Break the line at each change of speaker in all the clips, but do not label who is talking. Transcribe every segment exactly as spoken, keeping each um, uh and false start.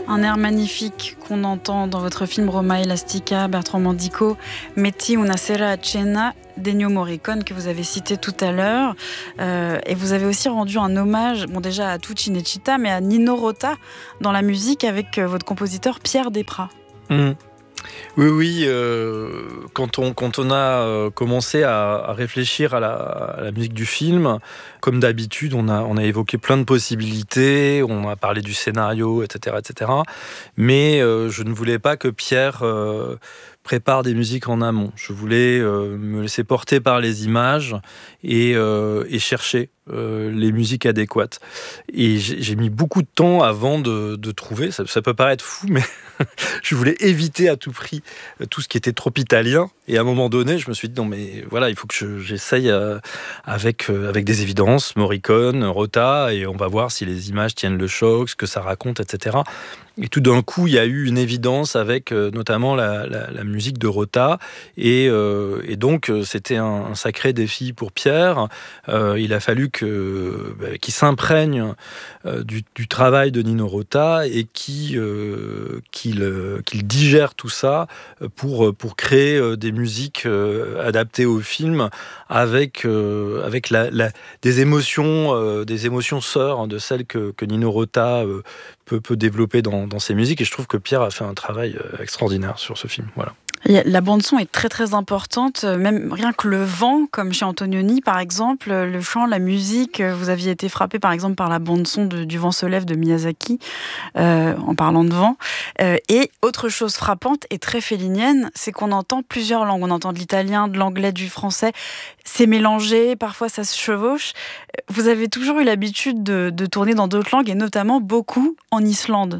Un air magnifique qu'on entend dans votre film Roma Elastica, Bertrand Mandico, Metti una sera a cena d'Ennio Morricone que vous avez cité tout à l'heure. Euh, et vous avez aussi rendu un hommage, bon déjà à tout Cinecittà, mais à Nino Rota dans la musique avec votre compositeur Pierre Desprats.
Mmh. Oui, oui. Euh, quand, on, quand on a euh, commencé à, à réfléchir à la, à la musique du film, comme d'habitude, on a, on a évoqué plein de possibilités, on a parlé du scénario, et cetera, et cetera. Mais euh, je ne voulais pas que Pierre euh, prépare des musiques en amont. Je voulais euh, me laisser porter par les images et, euh, et chercher euh, les musiques adéquates. Et j'ai, j'ai mis beaucoup de temps avant de, de trouver, ça, ça peut paraître fou, mais je voulais éviter à tout prix tout ce qui était trop italien. Et à un moment donné, je me suis dit, non mais voilà, il faut que je, j'essaye euh, avec, euh, avec des évidences, Morricone, Rota, et on va voir si les images tiennent le choc, ce que ça raconte, et cetera. Et tout d'un coup, il y a eu une évidence avec euh, notamment la, la, la musique de Rota. Et, euh, et donc, c'était un, un sacré défi pour Pierre. Euh, il a fallu que, bah, qu'il s'imprègne euh, du, du travail de Nino Rota et qu'il, euh, qu'il, euh, qu'il digère tout ça pour, pour créer euh, des musiques euh, adaptées au film avec, euh, avec la, la, des émotions, euh, des émotions sœurs hein, de celles que, que Nino Rota euh, peut, peut développer dans dans ses musiques, et je trouve que Pierre a fait un travail extraordinaire sur ce film. Voilà.
La bande-son est très très importante, même rien que le vent, comme chez Antonioni par exemple, le chant, la musique. Vous aviez été frappé par exemple par la bande-son de, du Vent se lève de Miyazaki, euh, en parlant de vent. Euh, et autre chose frappante et très fellinienne, c'est qu'on entend plusieurs langues. On entend de l'italien, de l'anglais, du français. C'est mélangé, parfois ça se chevauche. Vous avez toujours eu l'habitude de, de tourner dans d'autres langues, et notamment beaucoup en Islande.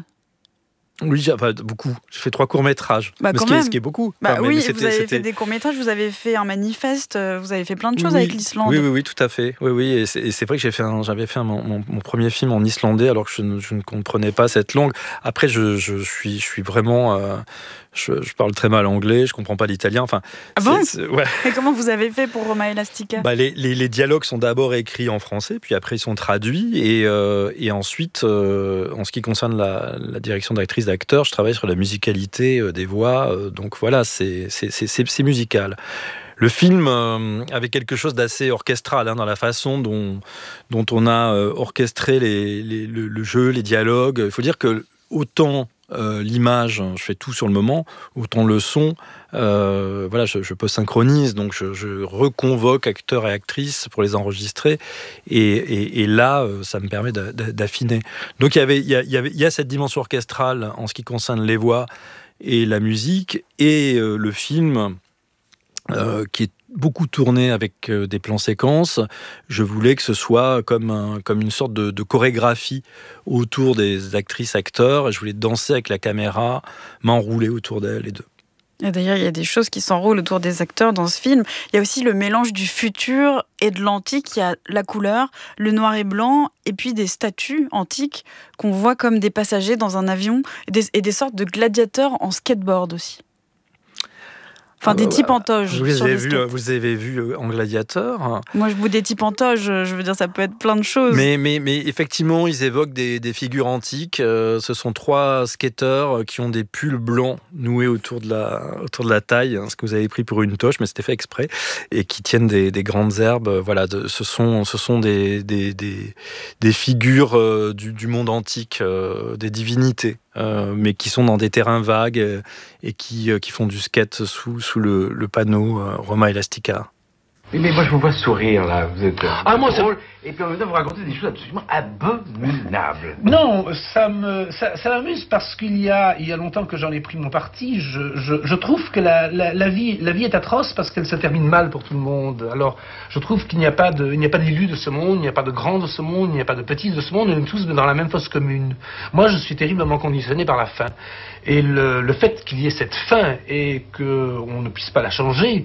Oui, enfin, beaucoup. J'ai fait trois courts-métrages.
Bah,
ce, qui est, ce qui est beaucoup.
Bah,
enfin,
oui,
mais
vous
c'était,
avez
c'était...
fait des courts-métrages, vous avez fait un manifeste, vous avez fait plein de choses
oui,
avec l'Islande.
Oui, oui, oui, tout à fait. Oui, oui. Et c'est, et c'est vrai que j'ai fait un, j'avais fait un, mon, mon premier film en islandais alors que je ne, je ne comprenais pas cette langue. Après, je, je, suis, je suis vraiment... Euh, je, je parle très mal anglais, je ne comprends pas l'italien. Enfin,
ah bon
c'est, c'est, ouais.
Et comment vous avez fait pour Roma Elastica?
bah, les, les, les dialogues sont d'abord écrits en français, puis après ils sont traduits. Et, euh, et ensuite, euh, en ce qui concerne la, la direction d'actrice, d'acteur, je travaille sur la musicalité euh, des voix. Euh, donc voilà, c'est, c'est, c'est, c'est, c'est musical. Le film euh, avait quelque chose d'assez orchestral hein, dans la façon dont, dont on a euh, orchestré les, les, le, le jeu, les dialogues. Il faut dire que autant euh, l'image, je fais tout sur le moment, autant le son, euh, voilà, je, je post-synchronise, donc je, je reconvoque acteurs et actrices pour les enregistrer. Et, et, et là, ça me permet d'affiner. Donc il y avait, il y a, il y avait, il y a cette dimension orchestrale en ce qui concerne les voix et la musique, et euh, le film... Euh, qui est beaucoup tourné avec euh, des plans séquences. Je voulais que ce soit comme, un, comme une sorte de, de chorégraphie autour des actrices, acteurs. Et je voulais danser avec la caméra, m'enrouler autour d'elles, les deux.
Et d'ailleurs, il y a des choses qui s'enroulent autour des acteurs dans ce film. Il y a aussi le mélange du futur et de l'antique. Il y a la couleur, le noir et blanc, et puis des statues antiques qu'on voit comme des passagers dans un avion, et des, et des sortes de gladiateurs en skateboard aussi. Enfin, des types en toge.
Vous avez vu, vous avez vu en Gladiateur.
Moi, je bout des types en toge. Je veux dire, ça peut être plein de choses.
Mais, mais, mais effectivement, ils évoquent des, des figures antiques. Euh, ce sont trois skateurs qui ont des pulls blancs noués autour de la, autour de la taille, hein, ce que vous avez pris pour une toche, mais c'était fait exprès, et qui tiennent des, des grandes herbes. Voilà, de, ce sont, ce sont des, des, des, des figures euh, du, du monde antique, euh, des divinités. Euh, mais qui sont dans des terrains vagues euh, et qui, euh, qui font du skate sous, sous le, le panneau euh, Roma Elastica.
Mais, mais moi je vous vois sourire là, vous êtes euh,
ah, moi,
drôle, ça... et puis en même temps vous racontez des choses absolument abominables.
Non, ça me ça, ça m'amuse parce qu'il y a il y a longtemps que j'en ai pris mon parti. Je, je, je trouve que la, la, la vie la vie est atroce parce qu'elle se termine mal pour tout le monde. Alors je trouve qu'il n'y a pas de il n'y a pas d'élus de ce monde, il n'y a pas de grands de ce monde, il n'y a pas de petits de ce monde. Nous sommes tous dans la même fosse commune. Moi je suis terriblement conditionné par la faim, et le, le fait qu'il y ait cette faim et que on ne puisse pas la changer.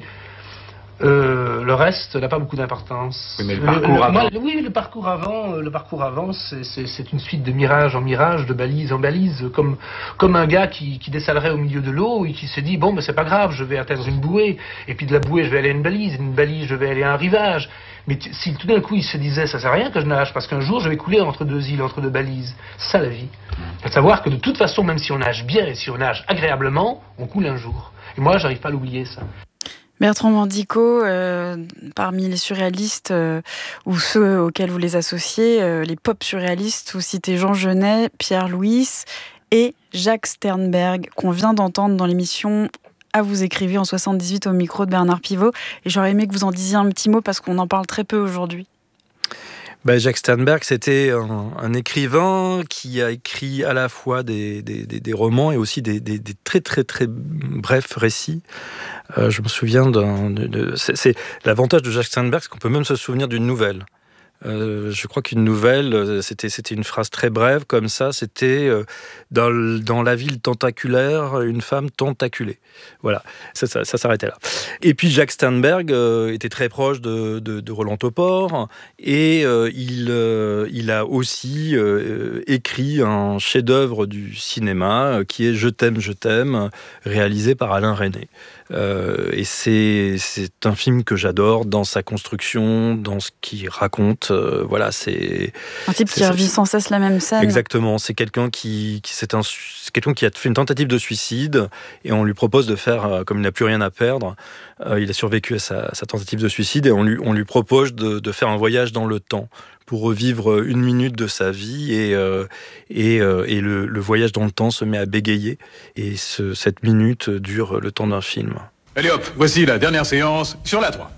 Euh, le reste n'a pas beaucoup d'importance.
Oui, mais le parcours
le, le,
avant.
Moi, oui, le parcours avant, le parcours avant, c'est, c'est, c'est une suite de mirage en mirage, de balise en balise, comme comme un gars qui, qui dessalerait au milieu de l'eau et qui se dit bon, mais c'est pas grave, je vais atteindre une bouée, et puis de la bouée, je vais aller à une balise, une balise, je vais aller à un rivage. Mais t- si tout d'un coup il se disait ça sert à rien que je nage parce qu'un jour je vais couler entre deux îles, entre deux balises, c'est ça la vie. Il faut savoir que de toute façon, même si on nage bien et si on nage agréablement, on coule un jour. Et moi, j'arrive pas à l'oublier ça.
Bertrand Mandico, euh, parmi les surréalistes euh, ou ceux auxquels vous les associez, euh, les pop surréalistes, vous citez Jean Genet, Pierre Louis et Jacques Sternberg, qu'on vient d'entendre dans l'émission À vous écrivez en soixante-dix-huit au micro de Bernard Pivot. Et j'aurais aimé que vous en disiez un petit mot parce qu'on en parle très peu aujourd'hui.
Ben, Jacques Sternberg, c'était un, un écrivain qui a écrit à la fois des, des, des, des romans et aussi des, des, des très très très brefs récits. Euh, je me souviens d'un... De, de, c'est, c'est l'avantage de Jacques Sternberg, c'est qu'on peut même se souvenir d'une nouvelle. Euh, je crois qu'une nouvelle, c'était, c'était une phrase très brève comme ça, c'était euh, dans, dans la ville tentaculaire, une femme tentaculée. Voilà, ça, ça, ça s'arrêtait là. Et puis Jacques Sternberg euh, était très proche de, de, de Roland Topor et euh, il, euh, il a aussi euh, écrit un chef-d'œuvre du cinéma euh, qui est Je t'aime, je t'aime, réalisé par Alain Resnais. Euh, et c'est, c'est un film que j'adore dans sa construction, dans ce qu'il raconte. Euh, voilà, c'est
un type
c'est,
qui revit sans cesse la même scène.
Exactement, c'est quelqu'un qui, qui c'est un, c'est quelqu'un qui a fait une tentative de suicide et on lui propose de faire, euh, comme il n'a plus rien à perdre, euh, il a survécu à sa, sa tentative de suicide et on lui, on lui propose de, de faire un voyage dans le temps pour revivre une minute de sa vie et, euh, et, euh, et le, le voyage dans le temps se met à bégayer et ce, cette minute dure le temps d'un film.
Allez hop, voici la dernière séance sur la trois.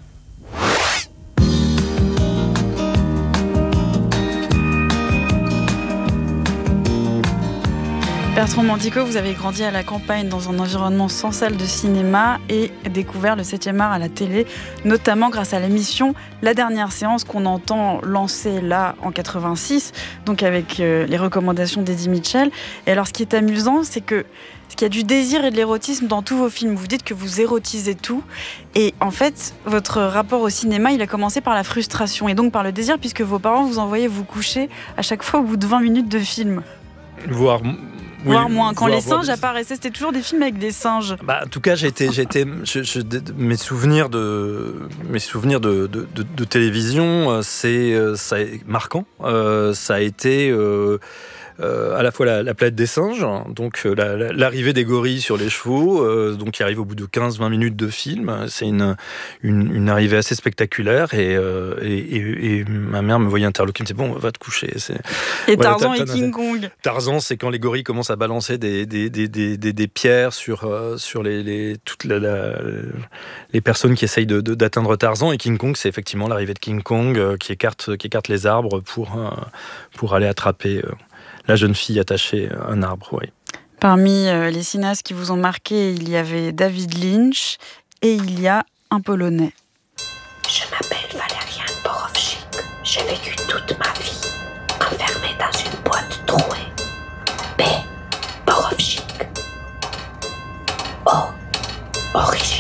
Bertrand Mandico, vous avez grandi à la campagne dans un environnement sans salle de cinéma et découvert le septième art à la télé, notamment grâce à l'émission La Dernière Séance qu'on entend lancer là en quatre-vingt-six, donc avec euh, les recommandations d'Eddie Mitchell. Et alors ce qui est amusant, c'est que qu'il y a du désir et de l'érotisme dans tous vos films. Vous dites que vous érotisez tout. Et en fait, votre rapport au cinéma, il a commencé par la frustration et donc par le désir, puisque vos parents vous envoyaient vous coucher à chaque fois au bout de vingt minutes de film.
Voire... Oui,
voire moins. Quand
voire,
les singes
voire...
apparaissaient, c'était toujours des films avec des singes.
Bah, en tout cas, j'ai été, j'ai été, je, je, mes souvenirs de, mes souvenirs de, de, de, de télévision, c'est, ça marquant. Euh, ça a été euh, euh, à la fois la, la planète des singes, donc la, la, l'arrivée des gorilles sur les chevaux, euh, donc qui arrive au bout de quinze vingt minutes de film. C'est une, une, une arrivée assez spectaculaire et, euh, et, et, et ma mère me voyait interloquer, me disait bon, va te coucher. C'est...
Et
voilà,
Tarzan et King Kong.
Tarzan, c'est quand les gorilles commencent à balancer des, des, des, des, des, des pierres sur, euh, sur les, les, toutes la, la, les personnes qui essayent de, de, d'atteindre Tarzan. Et King Kong, c'est effectivement l'arrivée de King Kong euh, qui, écarte, qui écarte les arbres pour, euh, pour aller attraper euh, la jeune fille attachée à un arbre. Oui.
Parmi euh, les cinéastes qui vous ont marqué, il y avait David Lynch et il y a un Polonais.
Je m'appelle Valerian Borowczyk. J'ai vécu toute ma vie enfermé dans une boîte trouée. B. Borowczyk. O. Origine.